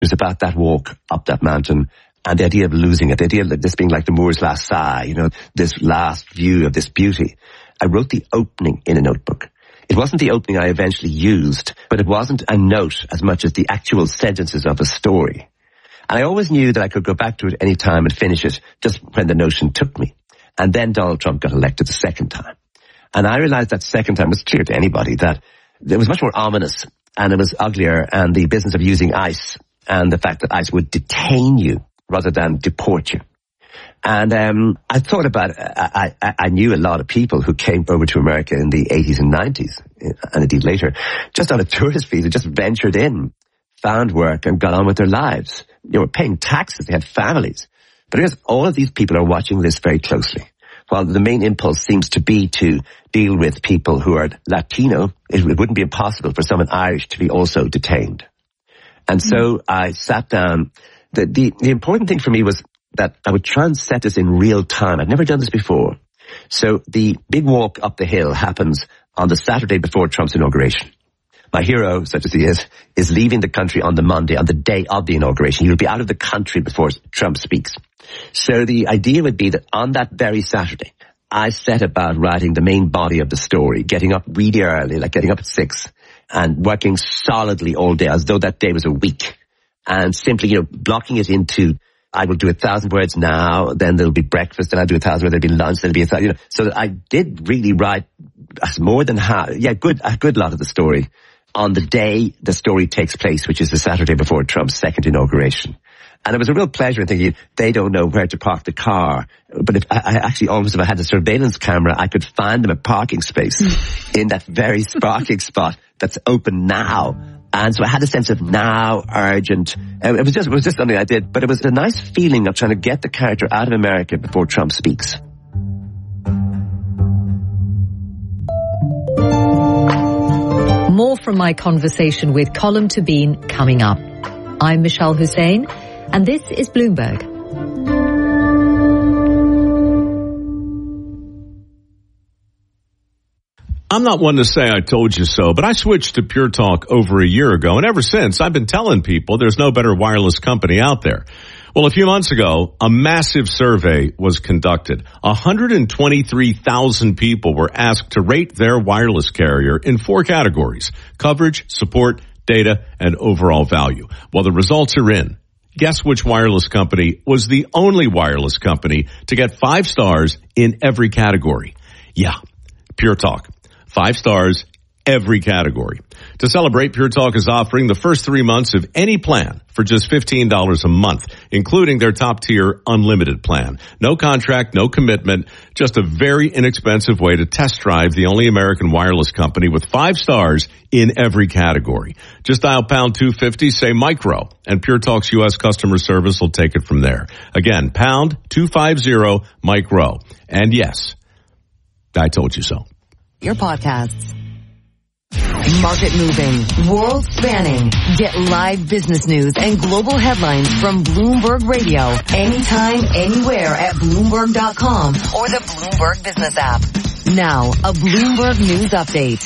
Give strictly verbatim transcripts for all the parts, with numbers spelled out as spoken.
It was about that walk up that mountain and the idea of losing it, the idea of this being like the Moor's last sigh, you know, this last view of this beauty. I wrote the opening in a notebook. It wasn't the opening I eventually used, but it wasn't a note as much as the actual sentences of a story. And I always knew that I could go back to it any time and finish it just when the notion took me. And then Donald Trump got elected the second time. And I realized that second time, it was clear to anybody that it was much more ominous and it was uglier, and the business of using ICE and the fact that ICE would detain you rather than deport you. And um, I thought about it. I, I, I knew a lot of people who came over to America in the eighties and nineties, and indeed later, just on a tourist visa, just ventured in, found work, and got on with their lives. They were paying taxes, they had families. But I guess all of these people are watching this very closely. While the main impulse seems to be to deal with people who are Latino, it, it wouldn't be impossible for someone Irish to be also detained. And so mm. I sat down. The, the, the important thing for me was that I would try and set this in real time. I'd never done this before. So the big walk up the hill happens on the Saturday before Trump's inauguration. My hero, such as he is, is leaving the country on the Monday, on the day of the inauguration. He will be out of the country before Trump speaks. So the idea would be that on that very Saturday, I set about writing the main body of the story, getting up really early, like getting up at six, and working solidly all day, as though that day was a week. And simply, you know, blocking it into, I will do a thousand words now, then there'll be breakfast, then I'll do a thousand words, there'll be lunch, there'll be a thousand, you know. So that I did really write more than half, yeah, good, a good lot of the story on the day the story takes place, which is the Saturday before Trump's second inauguration. And it was a real pleasure in thinking, they don't know where to park the car. But if I, I actually almost, if I had a surveillance camera, I could find them a parking space in that very parking spot that's open now. And so I had a sense of now, urgent. It was just, it was just something I did. But it was a nice feeling of trying to get the character out of America before Trump speaks. More from my conversation with Colm Tóibín coming up. I'm Michelle Hussein, and this is Bloomberg. I'm not one to say I told you so, but I switched to Pure Talk over a year ago, and ever since I've been telling people there's no better wireless company out there. Well, a few months ago, a massive survey was conducted. one hundred twenty-three thousand people were asked to rate their wireless carrier in four categories: coverage, support, data, and overall value. Well, the results are in. Guess which wireless company was the only wireless company to get five stars in every category? Yeah, Pure Talk. Five stars, every category. To celebrate, Pure Talk is offering the first three months of any plan for just fifteen dollars a month, including their top-tier unlimited plan. No contract, no commitment, just a very inexpensive way to test drive the only American wireless company with five stars in every category. Just dial pound two fifty, say micro, and Pure Talk's U S customer service will take it from there. Again, pound two fifty, micro. And yes, I told you so. Your podcasts. Market moving, world spanning. Get live business news and global headlines from Bloomberg Radio anytime, anywhere at Bloomberg dot com or the Bloomberg Business app. Now, a Bloomberg News Update.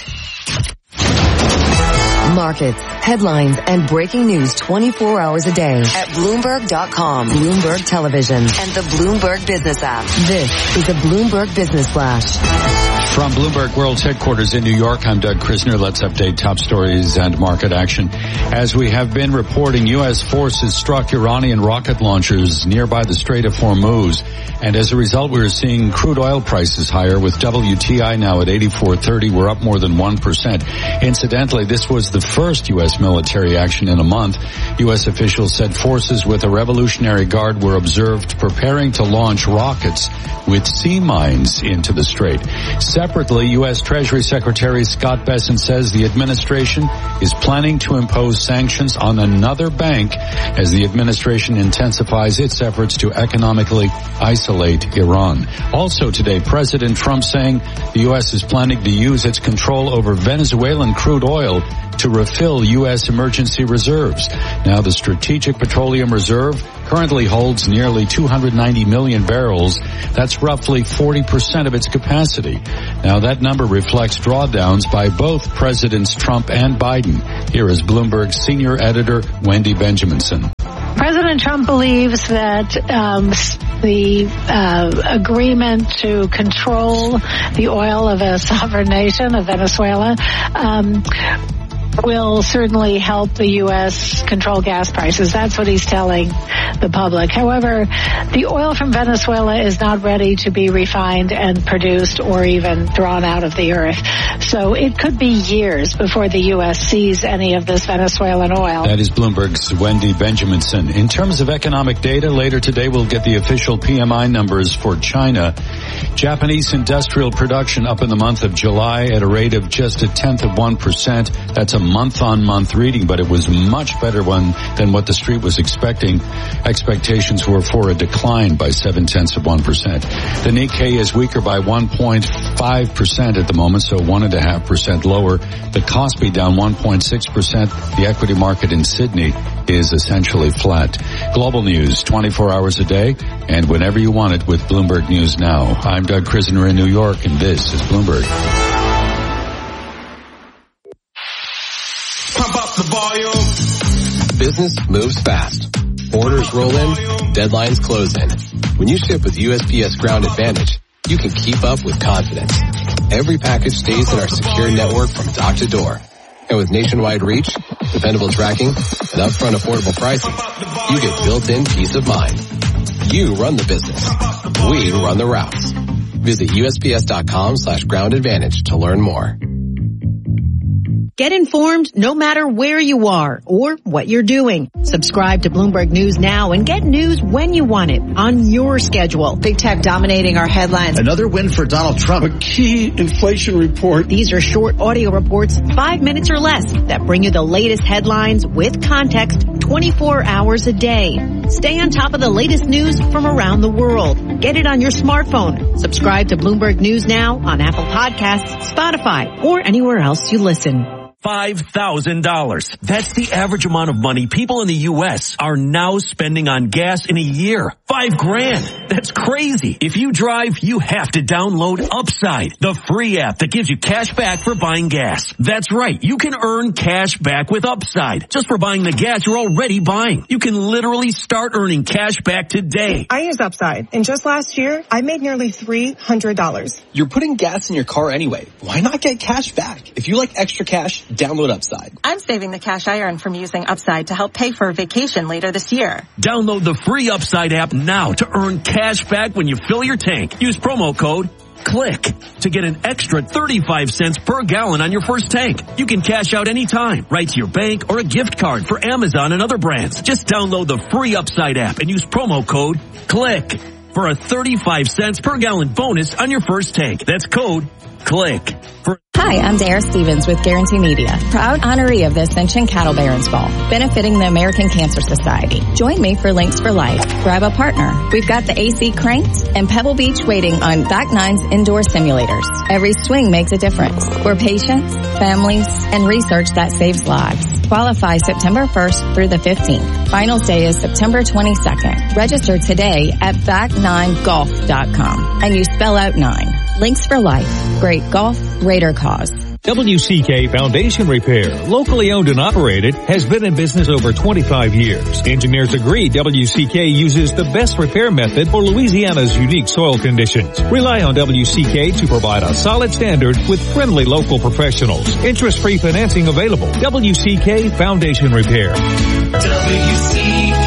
Markets, headlines, and breaking news twenty-four hours a day at Bloomberg dot com, Bloomberg Television, and the Bloomberg Business app. This is a Bloomberg Business Flash. From Bloomberg World's headquarters in New York, I'm Doug Krisner. Let's update top stories and market action. As we have been reporting, U S forces struck Iranian rocket launchers nearby the Strait of Hormuz. And as a result, we're seeing crude oil prices higher, with W T I now at eighty-four thirty. We're up more than one percent. Incidentally, this was the first U S military action in a month. U S officials said forces with a Revolutionary Guard were observed preparing to launch rockets with sea mines into the strait. Separately, U S Treasury Secretary Scott Bessent says the administration is planning to impose sanctions on another bank as the administration intensifies its efforts to economically isolate Iran. Also today, President Trump saying the U S is planning to use its control over Venezuelan crude oil to refill U S emergency reserves. Now, the Strategic Petroleum Reserve currently holds nearly two hundred ninety million barrels. That's roughly forty percent of its capacity. Now, that number reflects drawdowns by both Presidents Trump and Biden. Here is Bloomberg's senior editor, Wendy Benjaminson. President Trump believes that um, the uh, agreement to control the oil of a sovereign nation, of Venezuela, um, will certainly help the U S control gas prices. That's what he's telling the public. However, the oil from Venezuela is not ready to be refined and produced or even drawn out of the earth. So it could be years before the U S sees any of this Venezuelan oil. That is Bloomberg's Wendy Benjaminson. In terms of economic data, later today we'll get the official P M I numbers for China. Japanese industrial production up in the month of July at a rate of just a tenth of one percent. That's a month-on-month reading, but it was much better one than what the street was expecting. Expectations were for a decline by seven-tenths of one percent. The Nikkei is weaker by one point five percent at the moment, so one point five percent lower. The Kospi down one point six percent. The equity market in Sydney is essentially flat. Global news, twenty-four hours a day, and whenever you want it with Bloomberg News Now. I'm Doug Krisner in New York, and this is Bloomberg. Pump up the volume. Business moves fast. Orders roll in, deadlines close in. When you ship with U S P S Ground Advantage, you can keep up with confidence. Every package stays in our secure network from dock to door. And with nationwide reach, dependable tracking, and upfront affordable pricing, you get built-in peace of mind. You run the business. We run the routes. Visit USPS.com slash ground advantage to learn more. Get informed no matter where you are or what you're doing. Subscribe to Bloomberg News Now and get news when you want it on your schedule. Big tech dominating our headlines. Another win for Donald Trump. A key inflation report. These are short audio reports, five minutes or less, that bring you the latest headlines with context twenty-four hours a day. Stay on top of the latest news from around the world. Get it on your smartphone. Subscribe to Bloomberg News Now on Apple Podcasts, Spotify, or anywhere else you listen. five thousand dollars. That's the average amount of money people in the U S are now spending on gas in a year. Five grand. That's crazy. If you drive, you have to download Upside, the free app that gives you cash back for buying gas. That's right. You can earn cash back with Upside just for buying the gas you're already buying. You can literally start earning cash back today. I use Upside, and just last year, I made nearly three hundred dollars. You're putting gas in your car anyway. Why not get cash back? If you like extra cash, download Upside. I'm saving the cash I earn from using Upside to help pay for a vacation later this year. Download the free Upside app now to earn cash back when you fill your tank. Use promo code CLICK to get an extra thirty-five cents per gallon on your first tank. You can cash out anytime, right to your bank or a gift card for Amazon and other brands. Just download the free Upside app and use promo code CLICK for a thirty-five cents per gallon bonus on your first tank. That's code CLICK. For Hi, I'm Dara Stevens with Guarantee Media, proud honoree of the Ascension Cattle Barons Ball, benefiting the American Cancer Society. Join me for Links for Life. Grab a partner. We've got the A C Cranks and Pebble Beach waiting on Back Nine's indoor simulators. Every swing makes a difference. We're patients, families, and research that saves lives. Qualify September first through the fifteenth. Finals day is September twenty-second. Register today at back nine golf dot com and you spell out nine. Links for Life. Great golf, greater cause. W C K Foundation Repair, locally owned and operated, has been in business over twenty-five years. Engineers agree W C K uses the best repair method for Louisiana's unique soil conditions. Rely on W C K to provide a solid standard with friendly local professionals. Interest-free financing available. W C K Foundation Repair. W C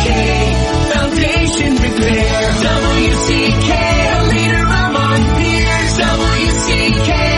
K Foundation Repair. W C K, a leader among peers. W C K.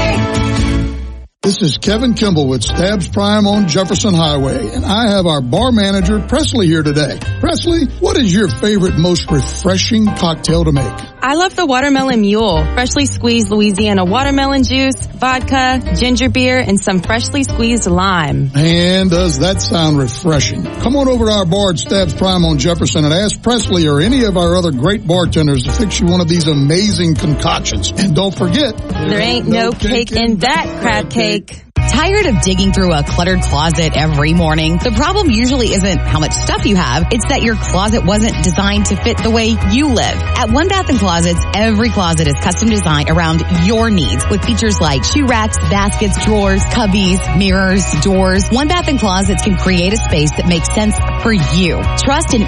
This is Kevin Kimball with Stabs Prime on Jefferson Highway, and I have our bar manager, Presley, here today. Presley, what is your favorite, most refreshing cocktail to make? I love the Watermelon Mule. Freshly squeezed Louisiana watermelon juice, vodka, ginger beer, and some freshly squeezed lime. And does that sound refreshing? Come on over to our bar at Stabs Prime on Jefferson and ask Presley or any of our other great bartenders to fix you one of these amazing concoctions. And don't forget, there ain't no cake in that crab cake. Tired of digging through a cluttered closet every morning? The problem usually isn't how much stuff you have, it's that your closet wasn't designed to fit the way you live. At One Bath and Closets, every closet is custom designed around your needs with features like shoe racks, baskets, drawers, cubbies, mirrors, doors. One Bath and Closets can create a space that makes sense for you. Trust and